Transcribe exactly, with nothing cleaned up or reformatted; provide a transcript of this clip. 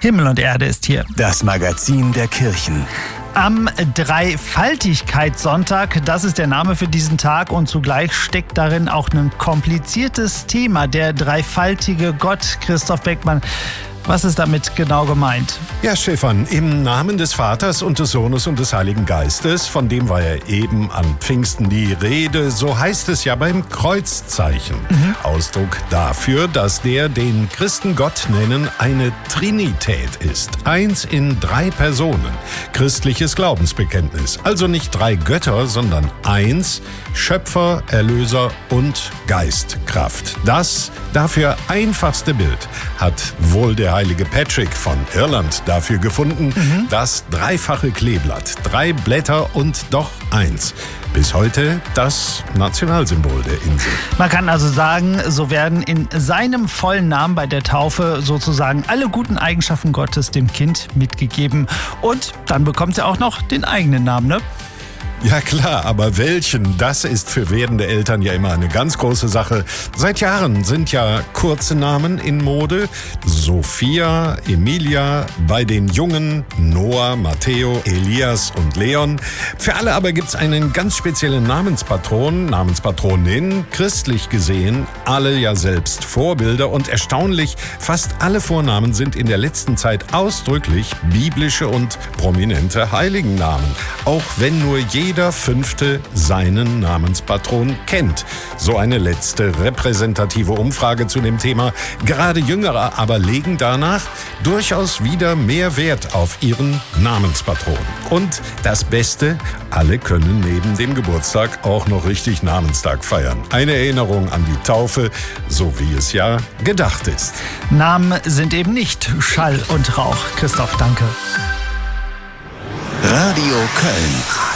Himmel und Erde ist hier. Das Magazin der Kirchen. Am Dreifaltigkeitssonntag, das ist der Name für diesen Tag und zugleich steckt darin auch ein kompliziertes Thema, der dreifaltige Gott. Christoph Beckmann, was ist damit genau gemeint? Ja, Stefan, im Namen des Vaters und des Sohnes und des Heiligen Geistes, von dem war ja eben an Pfingsten die Rede, so heißt es ja beim Kreuzzeichen. Mhm. Ausdruck dafür, dass der, den Christen Gott nennen, eine Trinität ist. Eins in drei Personen. Christliches Glaubensbekenntnis. Also nicht drei Götter, sondern eins, Schöpfer, Erlöser und Geistkraft. Das dafür einfachste Bild hat wohl der heilige Patrick von Irland dafür gefunden, mhm. das dreifache Kleeblatt. Drei Blätter und doch eins. Bis heute das Nationalsymbol der Insel. Man kann also sagen, so werden in seinem vollen Namen bei der Taufe sozusagen alle guten Eigenschaften Gottes dem Kind mitgegeben. Und dann bekommt er auch noch den eigenen Namen, ne? Ja klar, aber welchen? Das ist für werdende Eltern ja immer eine ganz große Sache. Seit Jahren sind ja kurze Namen in Mode. Sophia, Emilia, bei den Jungen Noah, Matteo, Elias und Leon. Für alle aber gibt's einen ganz speziellen Namenspatron, Namenspatronin, christlich gesehen, alle ja selbst Vorbilder und erstaunlich, fast alle Vornamen sind in der letzten Zeit ausdrücklich biblische und prominente Heiligennamen. Auch wenn nur jeder Jeder Fünfte seinen Namenspatron kennt. So eine letzte repräsentative Umfrage zu dem Thema. Gerade Jüngere aber legen danach durchaus wieder mehr Wert auf ihren Namenspatron. Und das Beste, alle können neben dem Geburtstag auch noch richtig Namenstag feiern. Eine Erinnerung an die Taufe, so wie es ja gedacht ist. Namen sind eben nicht Schall und Rauch. Christoph, danke. Radio Köln.